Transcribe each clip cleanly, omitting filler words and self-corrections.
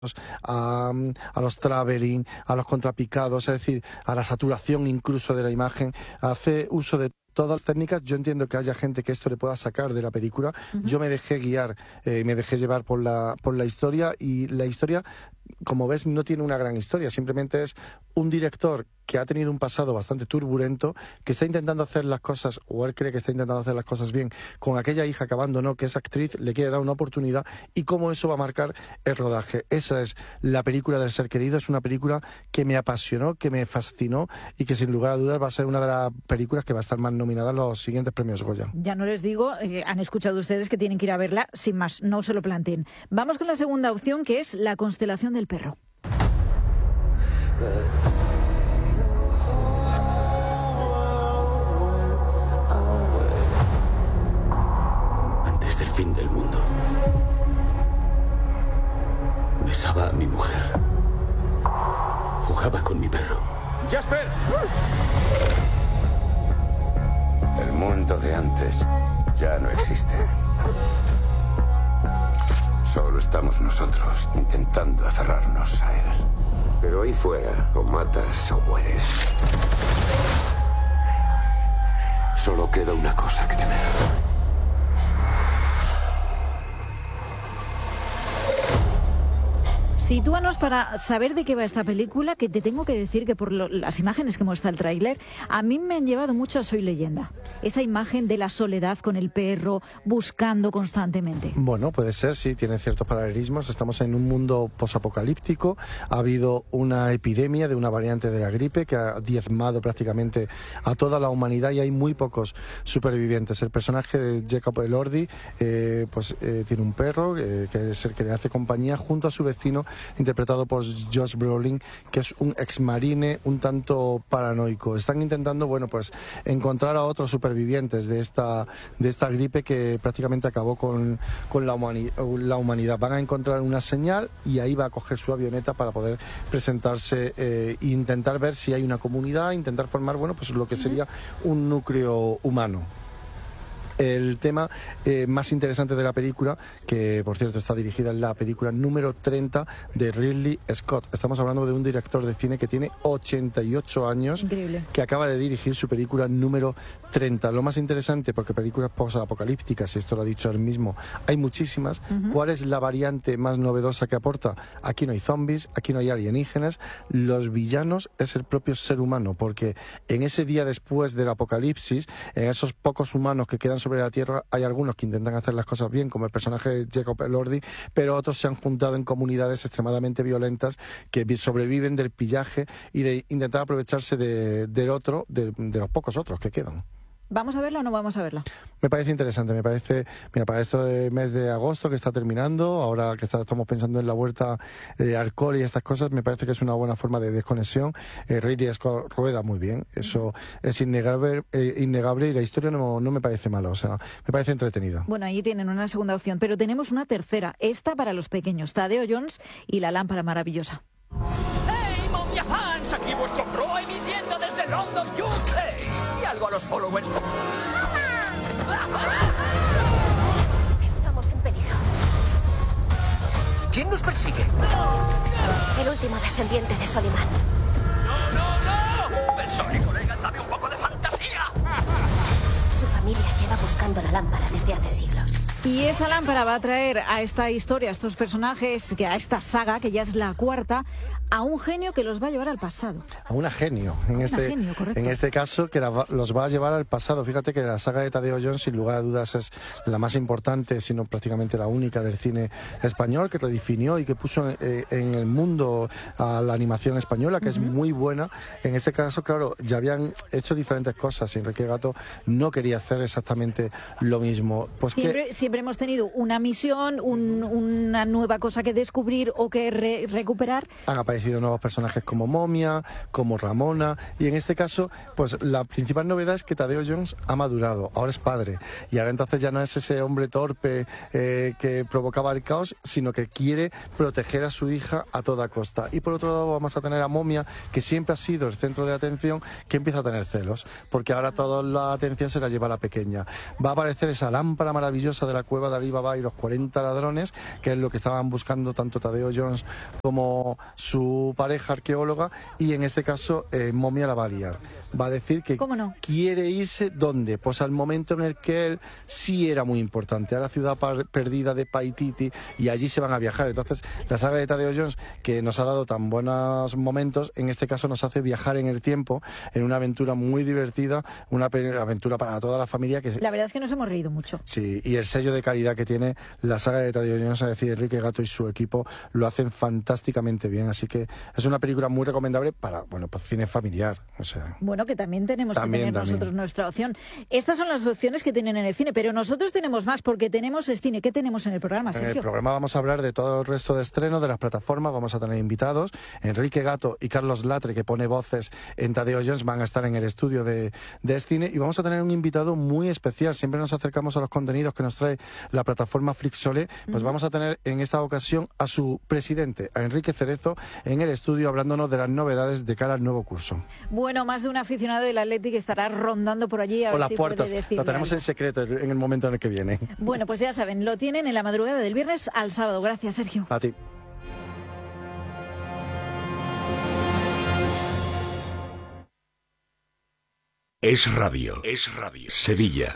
a los traveling, a los contrapicados, es decir, a la saturación incluso de la imagen, hace uso de todas las técnicas. Yo entiendo que haya gente que esto le pueda sacar de la película. Yo me dejé guiar, me dejé llevar por la historia, y la historia, como ves, no tiene una gran historia, simplemente es un director que ha tenido un pasado bastante turbulento, que está intentando hacer las cosas, o él cree que está intentando hacer las cosas bien, con aquella hija que abandonó, que es actriz, le quiere dar una oportunidad, y cómo eso va a marcar el rodaje. Esa es la película del Ser Querido. Es una película que me apasionó, que me fascinó, y que sin lugar a dudas va a ser una de las películas que va a estar más nominada a los siguientes premios Goya. Ya no les digo, han escuchado ustedes que tienen que ir a verla, sin más, no se lo planteen. Vamos con la segunda opción, que es La constelación del perro. Antes del fin del mundo, besaba a mi mujer, jugaba con mi perro. ¡Jasper! El mundo de antes ya no existe. Solo estamos nosotros intentando aferrarnos a él. Pero ahí fuera, o matas o mueres. Solo queda una cosa que temer. Sitúanos para saber de qué va esta película, que te tengo que decir que por las imágenes que muestra el tráiler, a mí me han llevado mucho a Soy Leyenda. Esa imagen de la soledad con el perro, buscando constantemente. Bueno, puede ser, sí, tiene ciertos paralelismos. Estamos en un mundo posapocalíptico. Ha habido una epidemia de una variante de la gripe que ha diezmado prácticamente a toda la humanidad, y hay muy pocos supervivientes. El personaje de Jacob Elordi tiene un perro que es el que le hace compañía, junto a su vecino, interpretado por Josh Brolin, que es un exmarine un tanto paranoico. Están intentando, encontrar a otros supervivientes de esta gripe que prácticamente acabó con la humanidad. Van a encontrar una señal, y ahí va a coger su avioneta para poder presentarse e intentar ver si hay una comunidad, intentar formar, lo que sería un núcleo humano. El tema más interesante de la película, que por cierto está dirigida en la película número 30 de Ridley Scott. Estamos hablando de un director de cine que tiene 88 años. Increíble. Que acaba de dirigir su película número 30. Lo más interesante, porque películas post-apocalípticas, y esto lo ha dicho él mismo, hay muchísimas. ¿Cuál es la variante más novedosa que aporta? Aquí no hay zombies, aquí no hay alienígenas. Los villanos es el propio ser humano, porque en ese día después del apocalipsis, en esos pocos humanos que quedan sobre la Tierra, hay algunos que intentan hacer las cosas bien, como el personaje de Jacob Elordi, pero otros se han juntado en comunidades extremadamente violentas que sobreviven del pillaje y de intentar aprovecharse del otro, de los pocos otros que quedan. ¿Vamos a verla o no vamos a verla? Me parece interesante, mira, para esto de mes de agosto que está terminando, ahora que estamos pensando en la vuelta de alcohol y estas cosas, me parece que es una buena forma de desconexión. Ridley Scott rueda muy bien, eso es innegable, y la historia no me parece mala, me parece entretenida. Bueno, ahí tienen una segunda opción, pero tenemos una tercera, esta para los pequeños, Tadeo Jones y la lámpara maravillosa. ¡Hey, momia fans! Aquí vuestro pro emitiendo desde London, UK. Y algo a los followers. Estamos en peligro. ¿Quién nos persigue? El último descendiente de Soliman. ¡No! Pensó, colega, dame un poco de fantasía. Su familia lleva buscando la lámpara desde hace siglos. Y esa lámpara va a traer a esta historia, a estos personajes, a esta saga, que ya es la cuarta, a un genio que los va a llevar al pasado. A una genio, en este caso, que los va a llevar al pasado. Fíjate que la saga de Tadeo Jones, sin lugar a dudas, es la más importante, sino prácticamente la única del cine español, que redefinió y que puso en el mundo a la animación española, que es muy buena. En este caso, claro, ya habían hecho diferentes cosas. Enrique Gato no quería hacer exactamente lo mismo. Pues siempre hemos tenido una misión, una nueva cosa que descubrir o que recuperar. Han aparecido nuevos personajes como Momia, como Ramona, y en este caso, pues la principal novedad es que Tadeo Jones ha madurado, ahora es padre, y ahora entonces ya no es ese hombre torpe que provocaba el caos, sino que quiere proteger a su hija a toda costa. Y por otro lado vamos a tener a Momia, que siempre ha sido el centro de atención, que empieza a tener celos, porque ahora toda la atención se la lleva a la pequeña. Va a aparecer esa lámpara maravillosa de la la cueva de Alibaba y los 40 ladrones, que es lo que estaban buscando tanto Tadeo Jones como su pareja arqueóloga, y en este caso Momia la va a liar. Va a decir que quiere irse, ¿dónde? Pues al momento en el que él sí era muy importante, a la ciudad perdida de Paititi, y allí se van a viajar. Entonces, la saga de Tadeo Jones, que nos ha dado tan buenos momentos, en este caso nos hace viajar en el tiempo, en una aventura muy divertida, una aventura para toda la familia. La verdad es que nos hemos reído mucho. Sí, y el sello de calidad que tiene la saga de Tadeo Jones, es decir, Enrique Gatto y su equipo lo hacen fantásticamente bien, así que es una película muy recomendable para, pues cine familiar, o sea... Bueno, que también tenemos que tener nosotros nuestra opción. Estas son las opciones que tienen en el cine, pero nosotros tenemos más, porque tenemos cine. ¿Qué tenemos en el programa, Sergio? En el programa vamos a hablar de todo el resto de estrenos de las plataformas, vamos a tener invitados. Enrique Gatto y Carlos Latre, que pone voces en Tadeo Jones, van a estar en el estudio de cine, y vamos a tener un invitado muy especial. Siempre nos acercamos a los contenidos que nos trae la plataforma Flixolé, pues vamos a tener en esta ocasión a su presidente, a Enrique Cerezo, en el estudio, hablándonos de las novedades de cara al nuevo curso. Bueno, más de un aficionado del Athletic estará rondando por allí a ver si puede decirle. Lo tenemos en secreto en el momento en el que viene. Bueno, pues ya saben, lo tienen en la madrugada del viernes al sábado. Gracias, Sergio. A ti. Es Radio. Sevilla.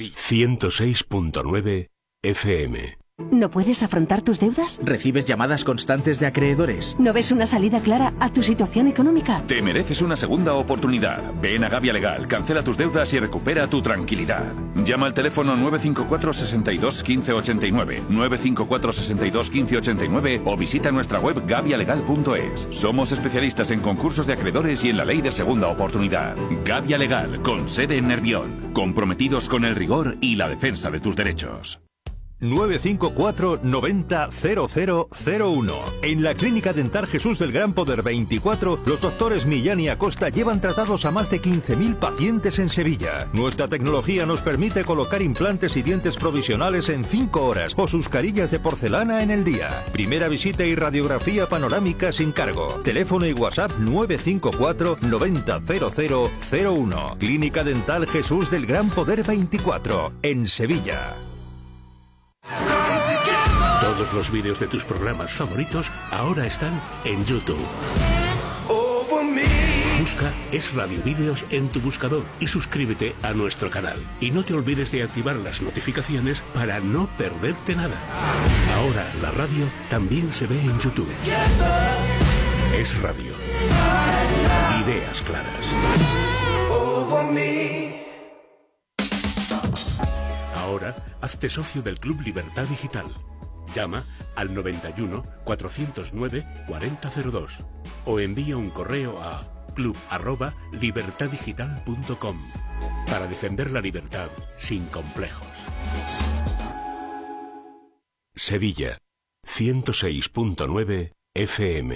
106.9 FM. ¿No puedes afrontar tus deudas? ¿Recibes llamadas constantes de acreedores? ¿No ves una salida clara a tu situación económica? Te mereces una segunda oportunidad. Ven a Gavia Legal, cancela tus deudas y recupera tu tranquilidad. Llama al teléfono 954 62 15 89, 954 62 15 89 o visita nuestra web gavialegal.es. Somos especialistas en concursos de acreedores y en la ley de segunda oportunidad. Gavia Legal, con sede en Nervión. Comprometidos con el rigor y la defensa de tus derechos. 954 90 0001. En la Clínica Dental Jesús del Gran Poder 24, los doctores Millán y Acosta llevan tratados a más de 15.000 pacientes en Sevilla. Nuestra tecnología nos permite colocar implantes y dientes provisionales en 5 horas o sus carillas de porcelana en el día. Primera visita y radiografía panorámica sin cargo. Teléfono y WhatsApp 954 90 0001. Clínica Dental Jesús del Gran Poder 24, en Sevilla. Todos los vídeos de tus programas favoritos ahora están en YouTube. Busca Es Radio Vídeos en tu buscador y suscríbete a nuestro canal. Y no te olvides de activar las notificaciones para no perderte nada. Ahora la radio también se ve en YouTube. Es Radio. Ideas claras. Ahora, hazte socio del Club Libertad Digital. Llama al 91 409 4002 o envía un correo a club@libertaddigital.com para defender la libertad sin complejos. Sevilla, 106.9 FM.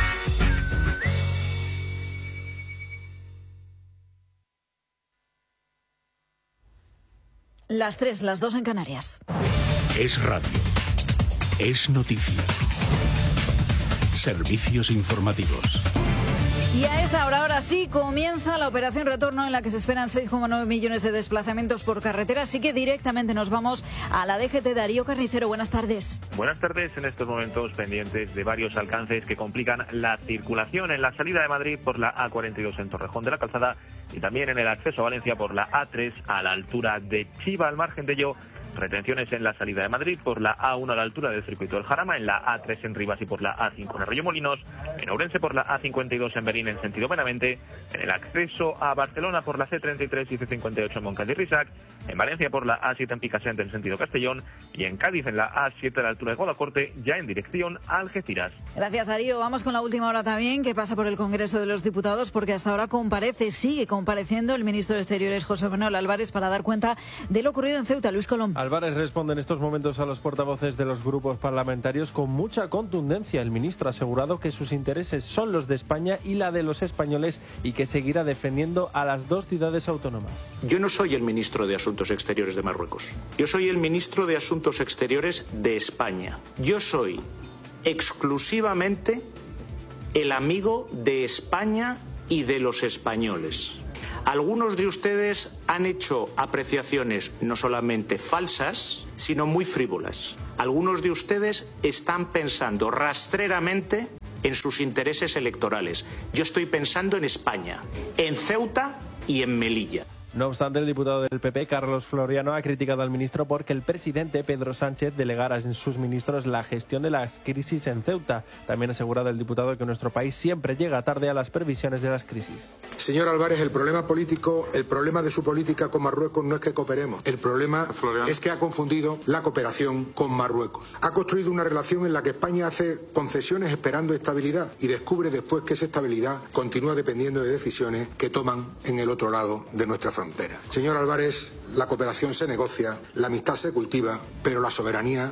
Las 3, las 2 en Canarias. Es radio. Es noticia. Servicios informativos. Y a esta hora, ahora sí, comienza la operación retorno en la que se esperan 6,9 millones de desplazamientos por carretera. Así que directamente nos vamos a la DGT. Darío Carnicero, buenas tardes. Buenas tardes. En estos momentos pendientes de varios alcances que complican la circulación en la salida de Madrid por la A42 en Torrejón de la Calzada y también en el acceso a Valencia por la A3 a la altura de Chiva. Al margen de ello, retenciones en la salida de Madrid por la A1 a la altura del Circuito del Jarama, en la A3 en Rivas y por la A5 en Arroyomolinos, en Ourense por la A52 en Berín en sentido Benavente, en el acceso a Barcelona por la C33 y C58 en Montcada y Risac, en Valencia por la A7 en Picassent en sentido Castellón y en Cádiz en la A7 a la altura de Guadacorte, ya en dirección a Algeciras. Gracias, Darío. Vamos con la última hora también, que pasa por el Congreso de los Diputados, porque hasta ahora sigue compareciendo el ministro de Exteriores, José Manuel Álvarez, para dar cuenta de lo ocurrido en Ceuta. Luis Colón. Álvarez responde en estos momentos a los portavoces de los grupos parlamentarios con mucha contundencia. El ministro ha asegurado que sus intereses son los de España y la de los españoles y que seguirá defendiendo a las dos ciudades autónomas. Yo no soy el ministro de Asuntos Exteriores de Marruecos. Yo soy el ministro de Asuntos Exteriores de España. Yo soy exclusivamente el amigo de España y de los españoles. Algunos de ustedes han hecho apreciaciones no solamente falsas, sino muy frívolas. Algunos de ustedes están pensando rastreramente en sus intereses electorales. Yo estoy pensando en España, en Ceuta y en Melilla. No obstante, el diputado del PP, Carlos Floriano, ha criticado al ministro porque el presidente Pedro Sánchez delegara en sus ministros la gestión de las crisis en Ceuta. También ha asegurado el diputado que nuestro país siempre llega tarde a las previsiones de las crisis. Señor Álvarez, el problema político, el problema de su política con Marruecos no es que cooperemos. El problema es que ha confundido la cooperación con Marruecos. Ha construido una relación en la que España hace concesiones esperando estabilidad y descubre después que esa estabilidad continúa dependiendo de decisiones que toman en el otro lado de nuestra frontera. Señor Álvarez, la cooperación se negocia, la amistad se cultiva, pero la soberanía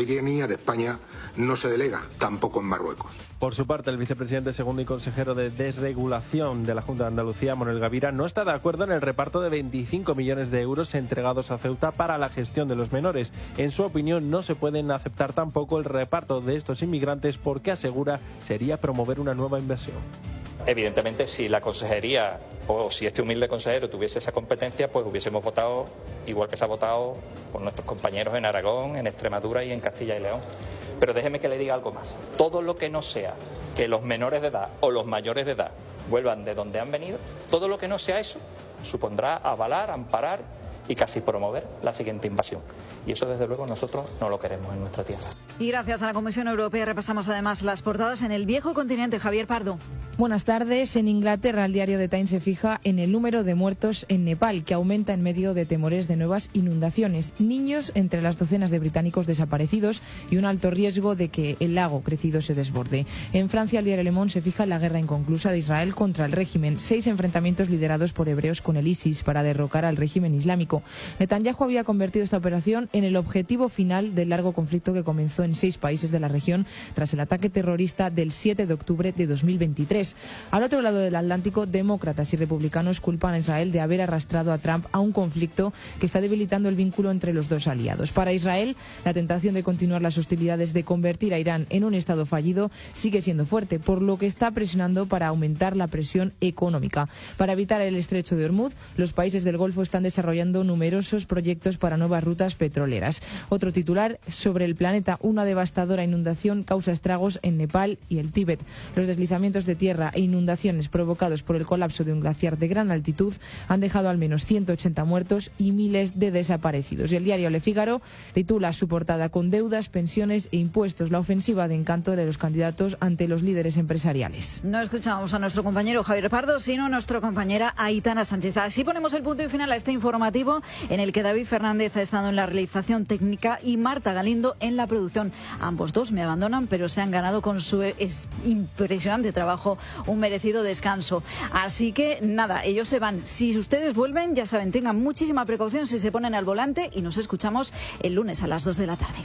de España no se delega, tampoco en Marruecos. Por su parte, el vicepresidente segundo y consejero de Desregulación de la Junta de Andalucía, Manuel Gavira, no está de acuerdo en el reparto de 25 millones de euros entregados a Ceuta para la gestión de los menores. En su opinión, no se pueden aceptar tampoco el reparto de estos inmigrantes porque, asegura, sería promover una nueva inversión. Evidentemente, si la consejería o si este humilde consejero tuviese esa competencia, pues hubiésemos votado igual que se ha votado por nuestros compañeros en Aragón, en Extremadura y en Castilla y León. Pero déjeme que le diga algo más. Todo lo que no sea que los menores de edad o los mayores de edad vuelvan de donde han venido, todo lo que no sea eso supondrá avalar, amparar y casi promover la siguiente invasión. Y eso, desde luego, nosotros no lo queremos en nuestra tierra. Y gracias a la Comisión Europea repasamos además las portadas en el viejo continente. Javier Pardo. Buenas tardes. En Inglaterra, el diario The Times se fija en el número de muertos en Nepal, que aumenta en medio de temores de nuevas inundaciones. Niños entre las docenas de británicos desaparecidos y un alto riesgo de que el lago crecido se desborde. En Francia, el diario Le Monde se fija en la guerra inconclusa de Israel contra el régimen. 6 enfrentamientos liderados por hebreos con el ISIS para derrocar al régimen islámico. Netanyahu había convertido esta operación en el objetivo final del largo conflicto que comenzó en 6 países de la región tras el ataque terrorista del 7 de octubre de 2023. Al otro lado del Atlántico, demócratas y republicanos culpan a Israel de haber arrastrado a Trump a un conflicto que está debilitando el vínculo entre los dos aliados. Para Israel, la tentación de continuar las hostilidades, de convertir a Irán en un estado fallido, sigue siendo fuerte, por lo que está presionando para aumentar la presión económica. Para evitar el estrecho de Hormuz, los países del Golfo están desarrollando numerosos proyectos para nuevas rutas petroleras. Otro titular: sobre el planeta, una devastadora inundación causa estragos en Nepal y el Tíbet. Los deslizamientos de tierra e inundaciones provocados por el colapso de un glaciar de gran altitud han dejado al menos 180 muertos y miles de desaparecidos. Y el diario Le Figaro titula su portada: con deudas, pensiones e impuestos, la ofensiva de encanto de los candidatos ante los líderes empresariales. No escuchamos a nuestro compañero Javier Pardo, sino a nuestra compañera Aitana Sánchez. Así ponemos el punto y final a este informativo en el que David Fernández ha estado en la realización técnica y Marta Galindo en la producción. Ambos dos me abandonan, pero se han ganado con su impresionante trabajo un merecido descanso. Así que nada, ellos se van. Si ustedes vuelven, ya saben, tengan muchísima precaución si se ponen al volante, y nos escuchamos el lunes a las 2 de la tarde.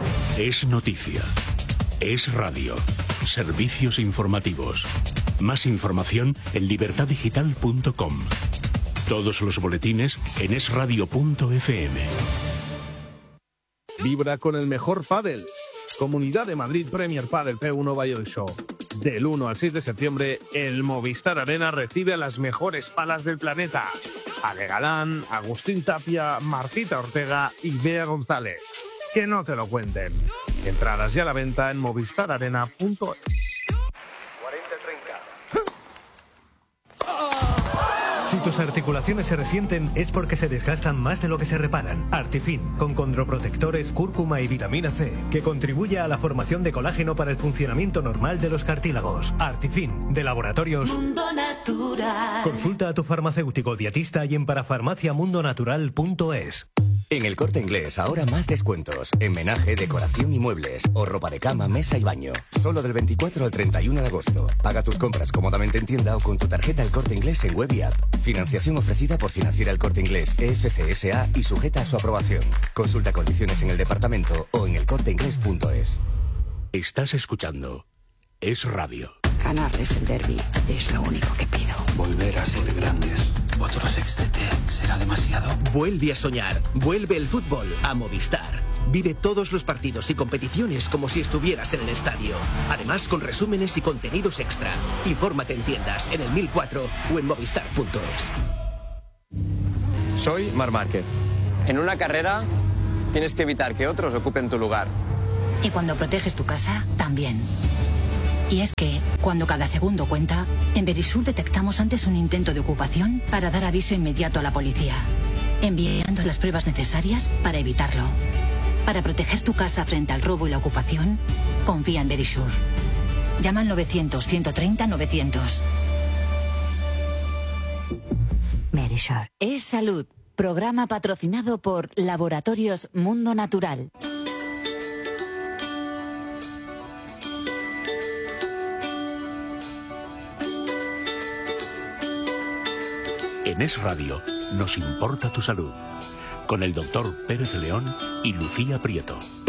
Es noticia. Es radio. Servicios informativos. Más información en libertaddigital.com. Todos los boletines en esradio.fm. Vibra con el mejor pádel. Comunidad de Madrid Premier Padel P1 Valladolid Show. Del 1 al 6 de septiembre, el Movistar Arena recibe a las mejores palas del planeta. Ale Galán, Agustín Tapia, Martita Ortega y Bea González. Que no te lo cuenten. Entradas ya a la venta en movistararena.es. Si tus articulaciones se resienten es porque se desgastan más de lo que se reparan. Artifin, con condroprotectores, cúrcuma y vitamina C, que contribuye a la formación de colágeno para el funcionamiento normal de los cartílagos. Artifin, de Laboratorios Mundo Natural. Consulta a tu farmacéutico dietista y en parafarmaciamundonatural.es. En El Corte Inglés ahora más descuentos. En menaje, decoración y muebles. O ropa de cama, mesa y baño. Solo del 24 al 31 de agosto. Paga tus compras cómodamente en tienda o con tu tarjeta El Corte Inglés en web y app. Financiación ofrecida por Financiera El Corte Inglés EFC S.A. y sujeta a su aprobación. Consulta condiciones en el departamento o en elcorteinglés.es. Estás escuchando Es Radio. Ganarles el derbi es lo único que pido. Volver a ser grandes. Otro sextete será demasiado. Vuelve a soñar. Vuelve el fútbol a Movistar. Vive todos los partidos y competiciones como si estuvieras en el estadio. Además, con resúmenes y contenidos extra. Infórmate en tiendas, en el 1004 o en movistar.es. Soy Marc Márquez. En una carrera tienes que evitar que otros ocupen tu lugar. Y cuando proteges tu casa, también. Y es que, cuando cada segundo cuenta, en Verisur detectamos antes un intento de ocupación para dar aviso inmediato a la policía, enviando las pruebas necesarias para evitarlo. Para proteger tu casa frente al robo y la ocupación, confía en Verisur. Llama al 900-130-900. Verisur. Es Salud. Programa patrocinado por Laboratorios Mundo Natural. En Es Radio nos importa tu salud. Con el doctor Pérez León y Lucía Prieto.